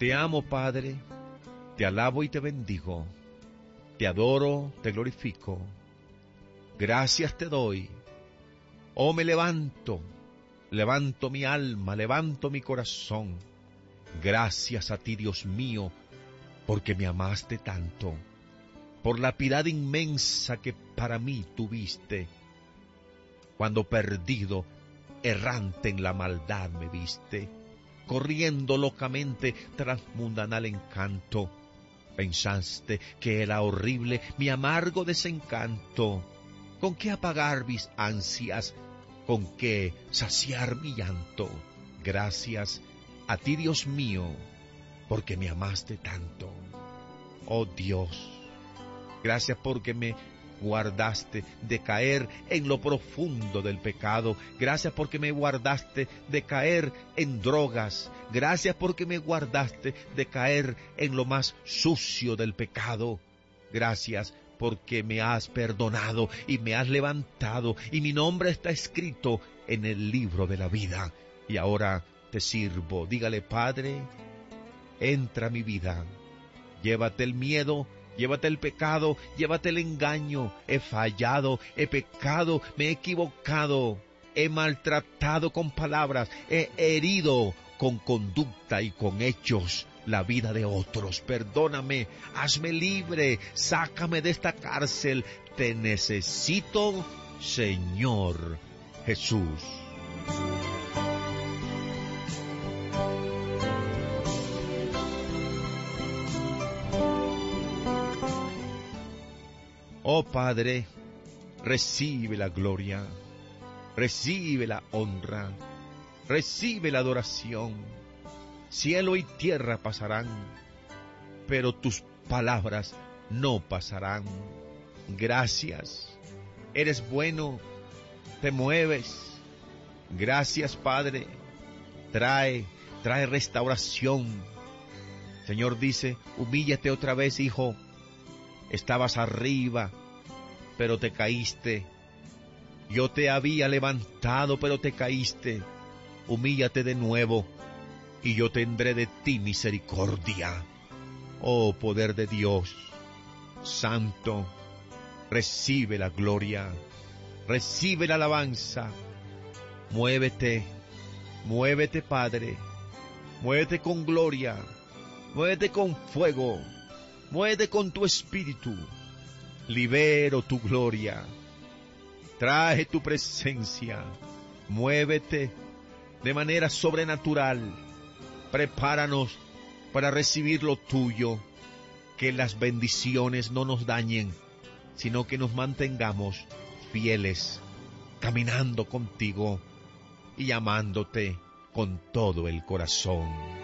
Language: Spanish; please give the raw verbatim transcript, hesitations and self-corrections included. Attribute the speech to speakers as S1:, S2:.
S1: Te amo, Padre, te alabo y te bendigo, te adoro, te glorifico, gracias te doy. Oh, me levanto, levanto mi alma, levanto mi corazón. Gracias a ti, Dios mío, porque me amaste tanto, por la piedad inmensa que para mí tuviste. Cuando perdido, errante en la maldad me viste, corriendo locamente tras mundanal encanto. Pensaste que era horrible mi amargo desencanto. ¿Con qué apagar mis ansias? ¿Con qué saciar mi llanto? Gracias a ti, Dios mío, porque me amaste tanto. Oh Dios, gracias porque me guardaste de caer en lo profundo del pecado. Gracias porque me guardaste de caer en drogas. Gracias porque me guardaste de caer en lo más sucio del pecado. Gracias porque me has perdonado y me has levantado y mi nombre está escrito en el libro de la vida. Y ahora te sirvo. Dígale: Padre, entra a mi vida. Llévate el miedo, llévate el pecado, llévate el engaño. He fallado, he pecado, me he equivocado, he maltratado con palabras, he herido con conducta y con hechos la vida de otros. Perdóname, hazme libre, sácame de esta cárcel. Te necesito, Señor Jesús. Oh Padre, recibe la gloria, recibe la honra, recibe la adoración. Cielo y tierra pasarán, pero tus palabras no pasarán. Gracias, eres bueno, te mueves. Gracias, Padre, trae, trae restauración. Señor dice: humíllate otra vez, hijo. Estabas arriba, pero te caíste. Yo te había levantado, pero te caíste. Humíllate de nuevo, y yo tendré de ti misericordia. Oh poder de Dios, Santo, recibe la gloria, recibe la alabanza. Muévete, muévete, Padre, muévete con gloria, muévete con fuego, muévete con tu espíritu. Libero tu gloria, trae tu presencia, muévete de manera sobrenatural. Prepáranos para recibir lo tuyo, que las bendiciones no nos dañen, sino que nos mantengamos fieles, caminando contigo y amándote con todo el corazón.